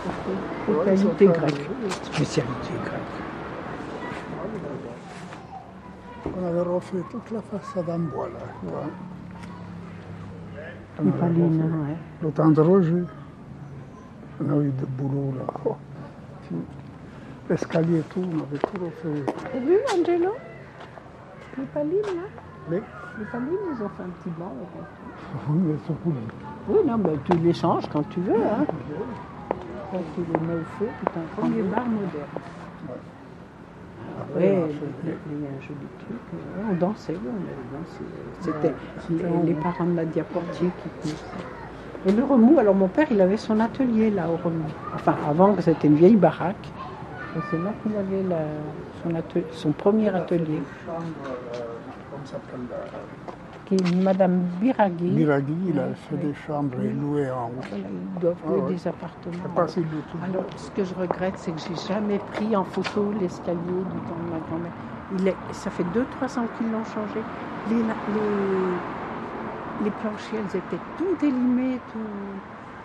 Spécialité grecque. Spécialité grecque. On avait refait toute la façade en bois, là. Ouais. Les palines, ouais. Le temps de Roger. On a eu de boulot, là. Oh. L'escalier et tout, on avait tout refait. T'as vu, Angelo? Les palines, là? Oui. Les palines, ils ont fait un petit banc. Oui, mais c'est cool. Oui, non, mais tu les changes quand tu veux, hein. Quand tu les mets au feu, c'est un premier bar moderne. Oui, il y a un joli truc. On dansait, on avait dansé. C'était les parents de Nadia Portier qui tenaient ça. Et le remous, alors mon père, il avait son atelier là au remous. Enfin, avant, c'était une vieille baraque. Et c'est là qu'il avait son premier atelier. Comment s'appelle Qui est Madame Biraghi. Biraghi, il a fait des chambres et loué en haut. Voilà, ils doivent louer des appartements. Pas si du tout. Alors, ce que je regrette, c'est que j'ai jamais pris en photo l'escalier du temps de ma grand-mère. Ça fait 200-300 qu'ils l'ont changé. Les planchers, elles étaient tout élimées, tout.